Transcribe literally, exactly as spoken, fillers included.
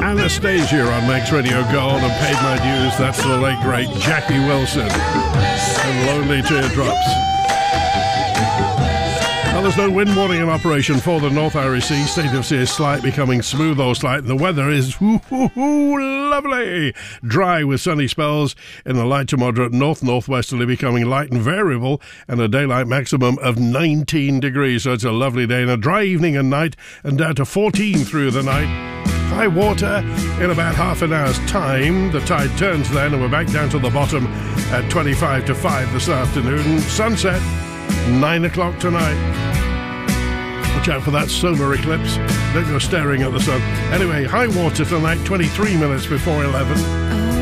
Anastasia on Max Radio Gold and Paid My Dues. That's the late great Jackie Wilson and Lonely Teardrops. Well, there's no wind warning in operation for the North Irish Sea. State of sea is slight, becoming smooth or slight. The weather is whoo, whoo, whoo, lovely. Dry with sunny spells in the light to moderate north-northwesterly, becoming light and variable, and a daylight maximum of nineteen degrees. So it's a lovely day and a dry evening and night, and down to fourteen through the night. High water in about half an hour's time. The tide turns then, and we're back down to the bottom at twenty-five to five this afternoon. Sunset, nine o'clock tonight. Watch out for that solar eclipse. Don't go staring at the sun. Anyway, high water tonight, twenty-three minutes before eleven.